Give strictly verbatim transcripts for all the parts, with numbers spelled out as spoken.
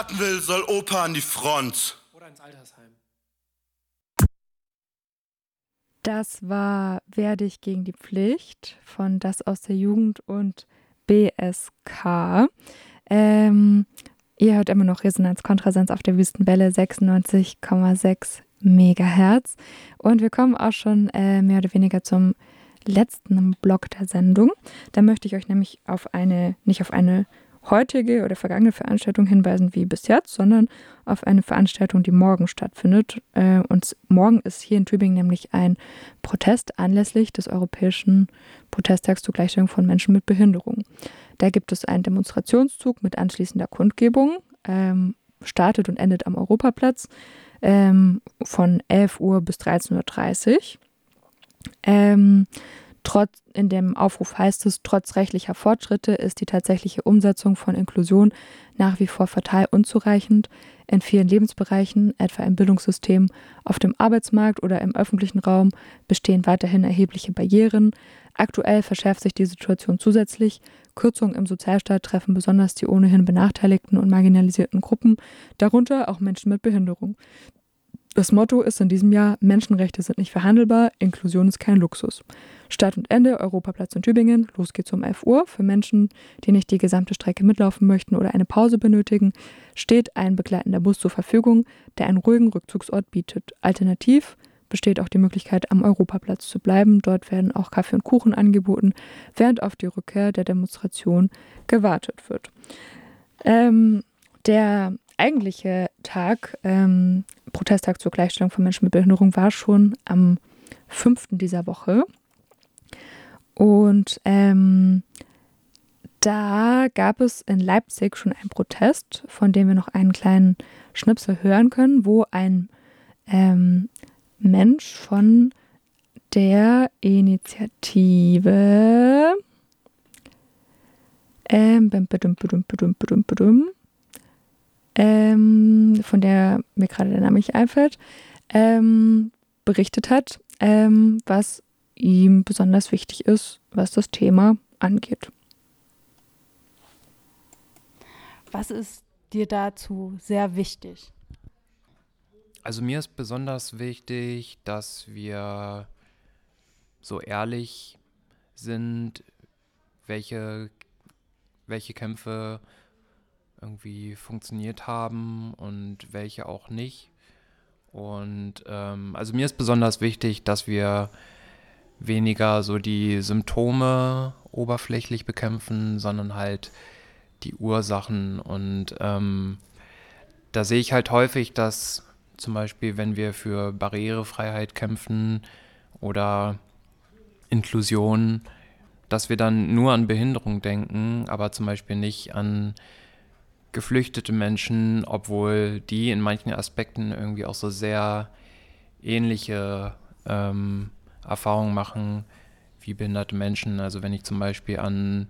will, soll Opa an die Front. Oder ins Altersheim. Das war Werde ich gegen die Pflicht von Das aus der Jugend und B S K. Ähm, ihr hört immer noch Resonanz Kontrasenz auf der Wüstenwelle sechsundneunzig Komma sechs Megahertz. Und wir kommen auch schon äh, mehr oder weniger zum letzten Block der Sendung. Da möchte ich euch nämlich auf eine, nicht auf eine heutige oder vergangene Veranstaltung hinweisen wie bis jetzt, sondern auf eine Veranstaltung, die morgen stattfindet. Äh, und morgen ist hier in Tübingen nämlich ein Protest anlässlich des Europäischen Protesttags zur Gleichstellung von Menschen mit Behinderung. Da gibt es einen Demonstrationszug mit anschließender Kundgebung, ähm, startet und endet am Europaplatz ähm, von elf Uhr bis dreizehn Uhr dreißig. Ähm, Trotz, in dem Aufruf heißt es, trotz rechtlicher Fortschritte ist die tatsächliche Umsetzung von Inklusion nach wie vor fatal unzureichend. In vielen Lebensbereichen, etwa im Bildungssystem, auf dem Arbeitsmarkt oder im öffentlichen Raum, bestehen weiterhin erhebliche Barrieren. Aktuell verschärft sich die Situation zusätzlich. Kürzungen im Sozialstaat treffen besonders die ohnehin benachteiligten und marginalisierten Gruppen, darunter auch Menschen mit Behinderung. Das Motto ist in diesem Jahr: Menschenrechte sind nicht verhandelbar, Inklusion ist kein Luxus. Start und Ende, Europaplatz in Tübingen, los geht's um elf Uhr. Für Menschen, die nicht die gesamte Strecke mitlaufen möchten oder eine Pause benötigen, steht ein begleitender Bus zur Verfügung, der einen ruhigen Rückzugsort bietet. Alternativ besteht auch die Möglichkeit, am Europaplatz zu bleiben. Dort werden auch Kaffee und Kuchen angeboten, während auf die Rückkehr der Demonstration gewartet wird. Ähm, der eigentliche Tag, ähm, Protesttag zur Gleichstellung von Menschen mit Behinderung, war schon am fünften dieser Woche. Und ähm, da gab es in Leipzig schon einen Protest, von dem wir noch einen kleinen Schnipsel hören können, wo ein ähm, Mensch von der Initiative ähm, bim, bidum, bidum, bidum, bidum, bidum, ähm, von der mir gerade der Name nicht einfällt, ähm, berichtet hat, ähm, was ihm besonders wichtig ist, was das Thema angeht. Was ist dir dazu sehr wichtig? Also mir ist besonders wichtig, dass wir so ehrlich sind, welche, welche Kämpfe irgendwie funktioniert haben und welche auch nicht. Und ähm, also mir ist besonders wichtig, dass wir weniger so die Symptome oberflächlich bekämpfen, sondern halt die Ursachen. Und ähm, da sehe ich halt häufig, dass zum Beispiel, wenn wir für Barrierefreiheit kämpfen oder Inklusion, dass wir dann nur an Behinderung denken, aber zum Beispiel nicht an geflüchtete Menschen, obwohl die in manchen Aspekten irgendwie auch so sehr ähnliche ähm, Erfahrungen machen wie behinderte Menschen. Also wenn ich zum Beispiel an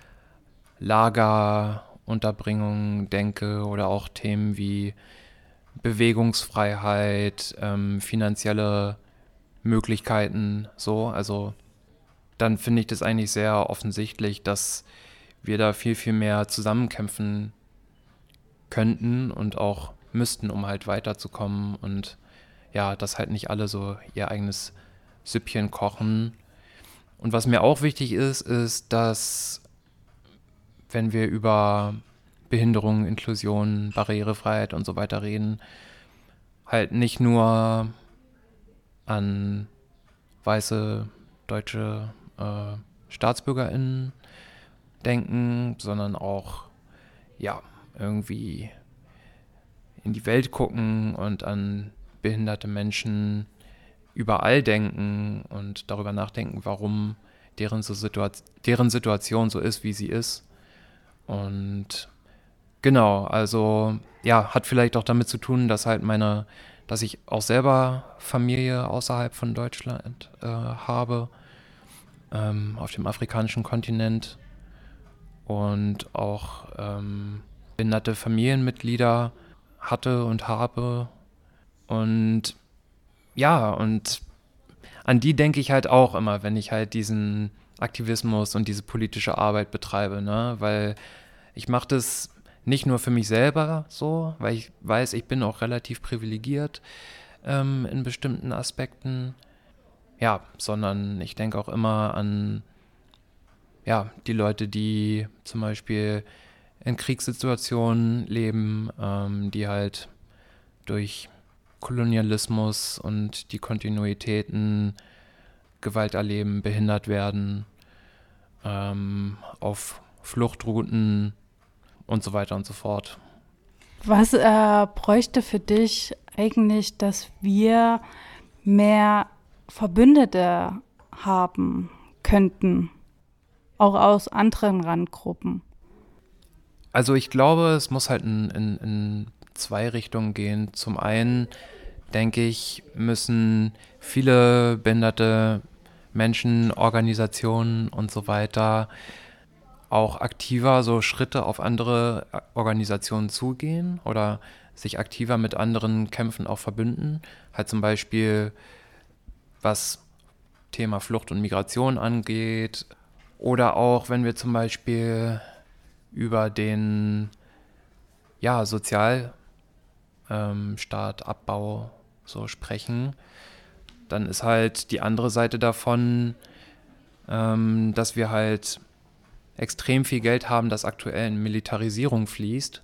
Lagerunterbringung denke oder auch Themen wie Bewegungsfreiheit, ähm, finanzielle Möglichkeiten, so, also dann finde ich das eigentlich sehr offensichtlich, dass wir da viel, viel mehr zusammenkämpfen könnten und auch müssten, um halt weiterzukommen und ja, dass halt nicht alle so ihr eigenes Süppchen kochen. Und was mir auch wichtig ist, ist, dass wenn wir über Behinderung, Inklusion, Barrierefreiheit und so weiter reden, halt nicht nur an weiße deutsche äh, StaatsbürgerInnen denken, sondern auch ja irgendwie in die Welt gucken und an behinderte Menschen überall denken und darüber nachdenken, warum deren, so Situa- deren Situation so ist, wie sie ist. Und genau, also ja, hat vielleicht auch damit zu tun, dass halt meine, dass ich auch selber Familie außerhalb von Deutschland äh, habe, ähm, auf dem afrikanischen Kontinent und auch ähm, behinderte Familienmitglieder hatte und habe. Und ja, und an die denke ich halt auch immer, wenn ich halt diesen Aktivismus und diese politische Arbeit betreibe, ne? Weil ich mache das nicht nur für mich selber so, weil ich weiß, ich bin auch relativ privilegiert ähm, in bestimmten Aspekten, ja, sondern ich denke auch immer an ja, die Leute, die zum Beispiel in Kriegssituationen leben, ähm, die halt durch Kolonialismus und die Kontinuitäten Gewalt erleben, behindert werden, ähm, auf Fluchtrouten und so weiter und so fort. Was äh, bräuchte für dich eigentlich, dass wir mehr Verbündete haben könnten, auch aus anderen Randgruppen? Also ich glaube, es muss halt in, in, in zwei Richtungen gehen. Zum einen, denke ich, müssen viele behinderte Menschen, Organisationen und so weiter auch aktiver so Schritte auf andere Organisationen zugehen oder sich aktiver mit anderen Kämpfen auch verbünden. Halt zum Beispiel, was Thema Flucht und Migration angeht. Oder auch, wenn wir zum Beispiel über den ja, Sozialstaatabbau ähm, so sprechen, dann ist halt die andere Seite davon, ähm, dass wir halt extrem viel Geld haben, das aktuell in Militarisierung fließt.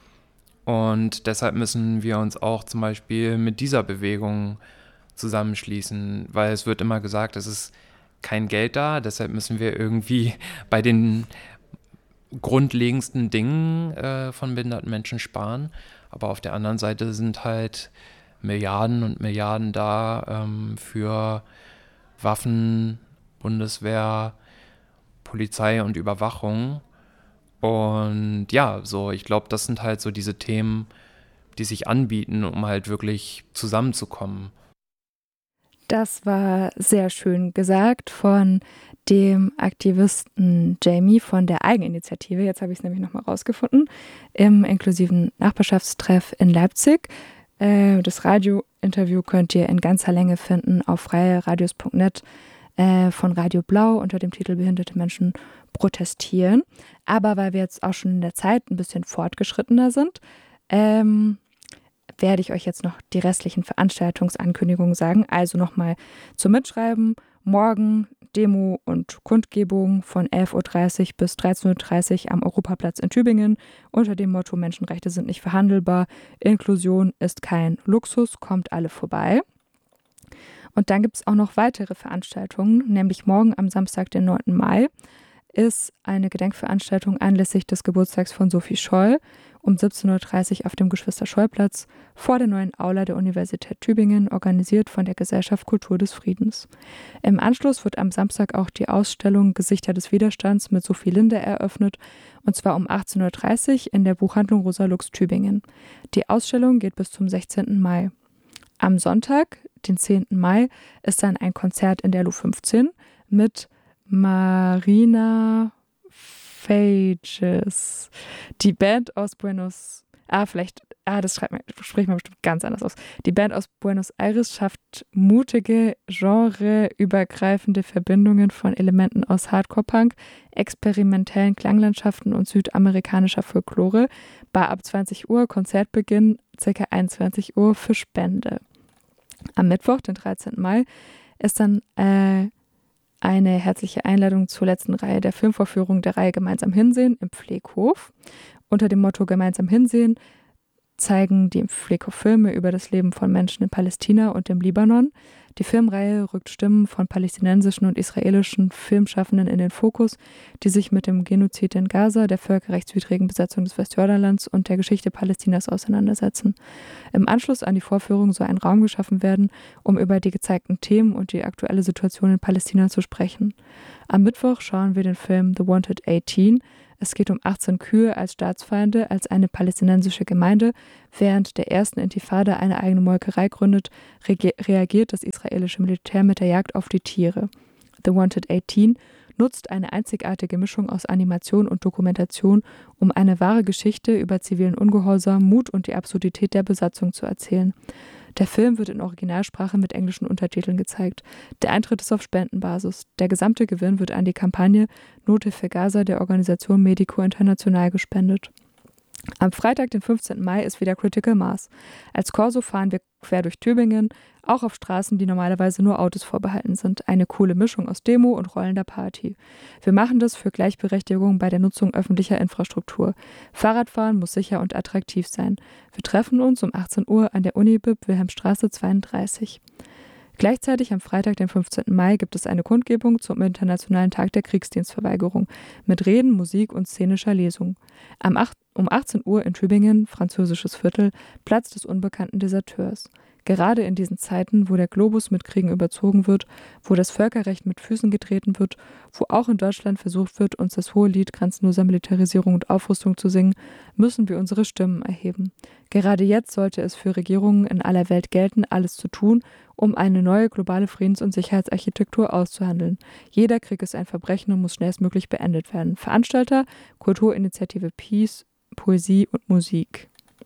Und deshalb müssen wir uns auch zum Beispiel mit dieser Bewegung zusammenschließen, weil es wird immer gesagt, es ist kein Geld da, deshalb müssen wir irgendwie bei den grundlegendsten Dingen äh, von behinderten Menschen sparen. Aber auf der anderen Seite sind halt Milliarden und Milliarden da ähm, für Waffen, Bundeswehr, Polizei und Überwachung. Und ja, so, ich glaube, das sind halt so diese Themen, die sich anbieten, um halt wirklich zusammenzukommen. Das war sehr schön gesagt von dem Aktivisten Jamie von der Eigeninitiative. Jetzt habe ich es nämlich nochmal rausgefunden. Im inklusiven Nachbarschaftstreff in Leipzig. Äh, das Radiointerview könnt ihr in ganzer Länge finden auf freie radios punkt net äh, von Radio Blau unter dem Titel Behinderte Menschen protestieren. Aber weil wir jetzt auch schon in der Zeit ein bisschen fortgeschrittener sind, ähm, werde ich euch jetzt noch die restlichen Veranstaltungsankündigungen sagen. Also nochmal zum Mitschreiben. Morgen Demo und Kundgebung von elf Uhr dreißig bis dreizehn Uhr dreißig am Europaplatz in Tübingen unter dem Motto Menschenrechte sind nicht verhandelbar, Inklusion ist kein Luxus, kommt alle vorbei. Und dann gibt es auch noch weitere Veranstaltungen, nämlich morgen am Samstag, den neunten Mai, ist eine Gedenkveranstaltung anlässlich des Geburtstags von Sophie Scholl um siebzehn Uhr dreißig auf dem Geschwister-Scholl-Platz vor der neuen Aula der Universität Tübingen, organisiert von der Gesellschaft Kultur des Friedens. Im Anschluss wird am Samstag auch die Ausstellung Gesichter des Widerstands mit Sophie Linde eröffnet, und zwar um achtzehn Uhr dreißig in der Buchhandlung Rosa Lux Tübingen. Die Ausstellung geht bis zum sechzehnten Mai. Am Sonntag, den zehnten Mai, ist dann ein Konzert in der L U fünfzehn mit Marina Fages. Die Band aus Buenos Ah, vielleicht, ah, das schreibt man, spricht man bestimmt ganz anders aus. Die Band aus Buenos Aires schafft mutige, genreübergreifende Verbindungen von Elementen aus Hardcore-Punk, experimentellen Klanglandschaften und südamerikanischer Folklore. Bar ab zwanzig Uhr, Konzertbeginn ca. einundzwanzig Uhr für Spende. Am Mittwoch, den dreizehnten Mai, ist dann äh, eine herzliche Einladung zur letzten Reihe der Filmvorführung der Reihe Gemeinsam Hinsehen im Pfleghof. Unter dem Motto Gemeinsam Hinsehen zeigen die Pfleghof Filme über das Leben von Menschen in Palästina und im Libanon. Die Filmreihe rückt Stimmen von palästinensischen und israelischen Filmschaffenden in den Fokus, die sich mit dem Genozid in Gaza, der völkerrechtswidrigen Besetzung des Westjordanlands und der Geschichte Palästinas auseinandersetzen. Im Anschluss an die Vorführung soll ein Raum geschaffen werden, um über die gezeigten Themen und die aktuelle Situation in Palästina zu sprechen. Am Mittwoch schauen wir den Film The Wanted achtzehn. Es geht um achtzehn Kühe als Staatsfeinde, als eine palästinensische Gemeinde während der ersten Intifada eine eigene Molkerei gründet, re- reagiert das israelische Militär mit der Jagd auf die Tiere. The Wanted achtzehn nutzt eine einzigartige Mischung aus Animation und Dokumentation, um eine wahre Geschichte über zivilen Ungehorsam, Mut und die Absurdität der Besatzung zu erzählen. Der Film wird in Originalsprache mit englischen Untertiteln gezeigt. Der Eintritt ist auf Spendenbasis. Der gesamte Gewinn wird an die Kampagne Nothilfe für Gaza der Organisation Medico International gespendet. Am Freitag, den fünfzehnten Mai, ist wieder Critical Mass. Als Corso fahren wir quer durch Tübingen, auch auf Straßen, die normalerweise nur Autos vorbehalten sind. Eine coole Mischung aus Demo und rollender Party. Wir machen das für Gleichberechtigung bei der Nutzung öffentlicher Infrastruktur. Fahrradfahren muss sicher und attraktiv sein. Wir treffen uns um achtzehn Uhr an der Uni-Bib Wilhelmstraße zweiunddreißig. Gleichzeitig am Freitag, den fünfzehnten Mai, gibt es eine Kundgebung zum Internationalen Tag der Kriegsdienstverweigerung mit Reden, Musik und szenischer Lesung. Am acht, um achtzehn Uhr in Tübingen, französisches Viertel, Platz des unbekannten Deserteurs. Gerade in diesen Zeiten, wo der Globus mit Kriegen überzogen wird, wo das Völkerrecht mit Füßen getreten wird, wo auch in Deutschland versucht wird, uns das hohe Lied grenzenloser Militarisierung und Aufrüstung zu singen, müssen wir unsere Stimmen erheben. Gerade jetzt sollte es für Regierungen in aller Welt gelten, alles zu tun, um eine neue globale Friedens- und Sicherheitsarchitektur auszuhandeln. Jeder Krieg ist ein Verbrechen und muss schnellstmöglich beendet werden. Veranstalter, Kulturinitiative Peace, Poesie und Musik.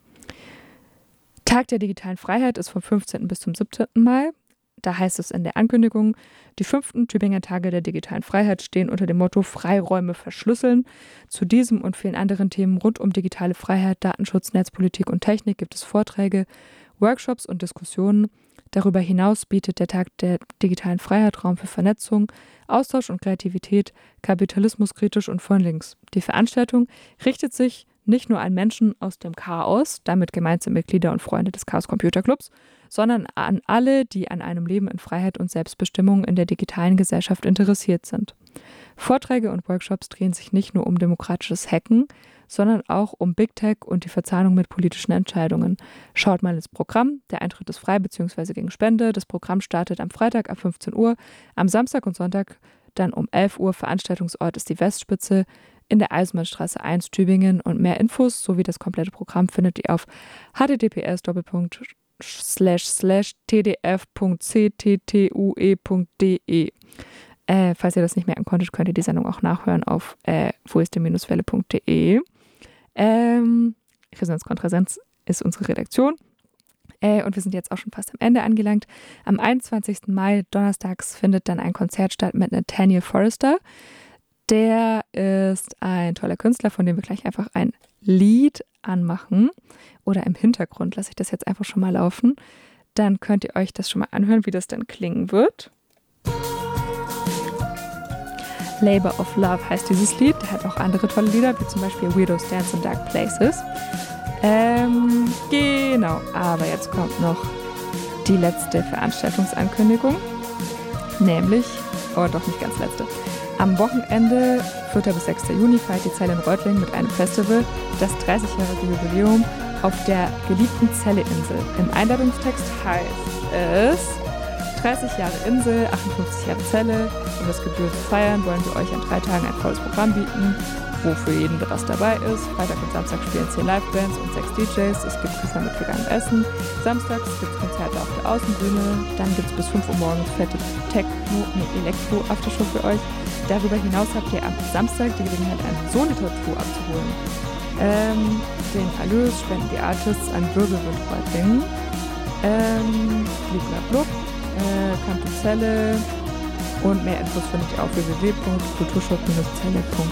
Tag der digitalen Freiheit ist vom fünfzehnten bis zum siebzehnten Mai. Da heißt es in der Ankündigung, die fünften Tübinger Tage der digitalen Freiheit stehen unter dem Motto Freiräume verschlüsseln. Zu diesem und vielen anderen Themen rund um digitale Freiheit, Datenschutz, Netzpolitik und Technik gibt es Vorträge, Workshops und Diskussionen. Darüber hinaus bietet der Tag der digitalen Freiheit Raum für Vernetzung, Austausch und Kreativität, kapitalismuskritisch und von links. Die Veranstaltung richtet sich nicht nur an Menschen aus dem Chaos, damit gemeint sind Mitglieder und Freunde des Chaos Computer Clubs, sondern an alle, die an einem Leben in Freiheit und Selbstbestimmung in der digitalen Gesellschaft interessiert sind. Vorträge und Workshops drehen sich nicht nur um demokratisches Hacken, sondern auch um Big Tech und die Verzahnung mit politischen Entscheidungen. Schaut mal ins Programm. Der Eintritt ist frei bzw. gegen Spende. Das Programm startet am Freitag ab fünfzehn Uhr, am Samstag und Sonntag dann um elf Uhr. Veranstaltungsort ist die Westspitze in der Eisenbahnstraße eins Tübingen und mehr Infos sowie das komplette Programm findet ihr auf h t t p s slash slash t d f punkt c t t u e punkt d e. Äh, falls ihr das nicht merken konntet, könnt ihr die Sendung auch nachhören auf äh, wo ist die Welle punkt de. Ähm, Resonanz Konträsenz ist unsere Redaktion. Äh, und wir sind jetzt auch schon fast am Ende angelangt. Am einundzwanzigsten Mai, donnerstags, findet dann ein Konzert statt mit Nathaniel Forrester. Der ist ein toller Künstler, von dem wir gleich einfach ein Lied anmachen. Oder im Hintergrund lasse ich das jetzt einfach schon mal laufen. Dann könnt ihr euch das schon mal anhören, wie das dann klingen wird. Labor of Love heißt dieses Lied. Der hat auch andere tolle Lieder, wie zum Beispiel Weirdos Dance in Dark Places. Ähm, genau. Aber jetzt kommt noch die letzte Veranstaltungsankündigung. Nämlich, oh doch nicht ganz letzte. Am Wochenende, vierten bis sechsten Juni, feiert die Zelle in Reutlingen mit einem Festival das dreißigjährige Jubiläum auf der geliebten Zelle-Insel. Im Einladungstext heißt es dreißig Jahre Insel, achtundfünfzig Jahre Zelle. Um das Gebühr zu feiern, wollen wir euch an drei Tagen ein volles Programm bieten, wo für jeden was dabei ist. Freitag und Samstag spielen zehn Livebands und sechs D Js. Es gibt Pizza mit veganem Essen. Samstags gibt es Konzerte auf der Außenbühne. Dann gibt es bis fünf Uhr morgens fette Techno, nee, Elektro-Aftershow für euch. Darüber hinaus habt ihr am Samstag die Gelegenheit, eine Sonitor-Tour abzuholen. Ähm, den Erlös spenden die Artists an Bürgerwind Reutlingen. Ähm, Blub, äh, Campus Celle und mehr Infos findet ihr auf w w w punkt kulturshop dash zelle punkt